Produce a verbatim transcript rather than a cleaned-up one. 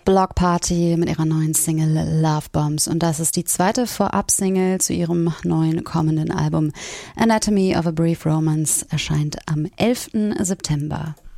Block Party mit ihrer neuen Single Love Bombs und das ist die zweite Vorab-Single zu ihrem neuen kommenden Album Anatomy of a Brief Romance, erscheint am elften September.